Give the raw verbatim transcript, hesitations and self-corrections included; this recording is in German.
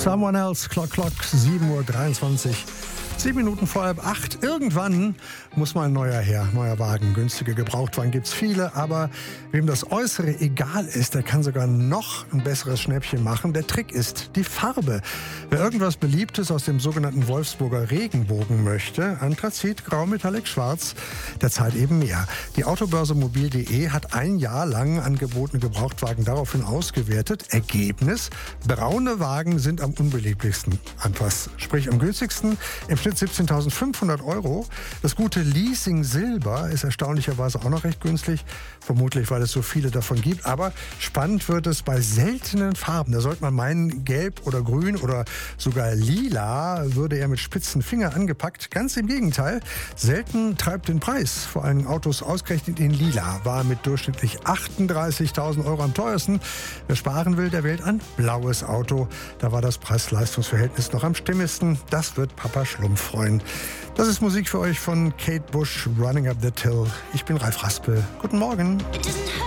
Someone Else, Clock Clock, sieben Uhr dreiundzwanzig. Zehn Minuten vor halb acht. Irgendwann muss mal ein neuer her, neuer Wagen. Günstige Gebrauchtwagen gibt's viele, aber wem das Äußere egal ist, der kann sogar noch ein besseres Schnäppchen machen. Der Trick ist die Farbe. Wer irgendwas Beliebtes aus dem sogenannten Wolfsburger Regenbogen möchte, Anthrazit, Grau, Metallic, Schwarz, der zahlt eben mehr. Die Autobörse mobil punkt de hat ein Jahr lang angebotene Gebrauchtwagen daraufhin ausgewertet. Ergebnis: braune Wagen sind am unbeliebtesten. Anfass, sprich am günstigsten. Im Schnitt siebzehntausendfünfhundert Euro. Das gute Leasing Silber ist erstaunlicherweise auch noch recht günstig. Vermutlich, weil es so viele davon gibt. Aber spannend wird es bei seltenen Farben. Da sollte man meinen, gelb oder grün oder sogar lila würde er mit spitzen Fingern angepackt. Ganz im Gegenteil. Selten treibt den Preis. Vor allem Autos ausgerechnet in lila war mit durchschnittlich achtunddreißigtausend Euro am teuersten. Wer sparen will, der wählt ein blaues Auto. Da war das Preis-Leistungs-Verhältnis noch am stimmigsten. Das wird Papa Schlumpf freuen. Das ist Musik für euch von Kate Bush, Running Up That Hill. Ich bin Ralf Raspel. Guten Morgen.